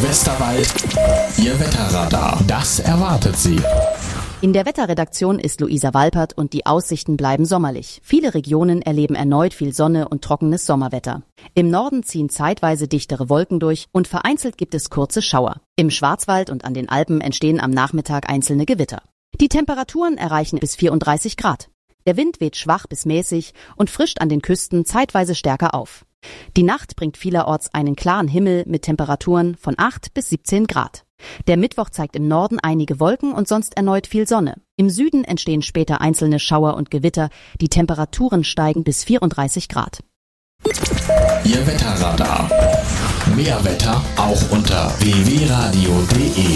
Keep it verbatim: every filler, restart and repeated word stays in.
Westerwald, Ihr Wetterradar. Das erwartet Sie. In der Wetterredaktion ist Luisa Walpert und die Aussichten bleiben sommerlich. Viele Regionen erleben erneut viel Sonne und trockenes Sommerwetter. Im Norden ziehen zeitweise dichtere Wolken durch und vereinzelt gibt es kurze Schauer. Im Schwarzwald und an den Alpen entstehen am Nachmittag einzelne Gewitter. Die Temperaturen erreichen bis vierunddreißig Grad. Der Wind weht schwach bis mäßig und frischt an den Küsten zeitweise stärker auf. Die Nacht bringt vielerorts einen klaren Himmel mit Temperaturen von acht bis siebzehn Grad. Der Mittwoch zeigt im Norden einige Wolken und sonst erneut viel Sonne. Im Süden entstehen später einzelne Schauer und Gewitter. Die Temperaturen steigen bis vierunddreißig Grad. Ihr Wetterradar. Mehr Wetter auch unter w w w punkt radio punkt de.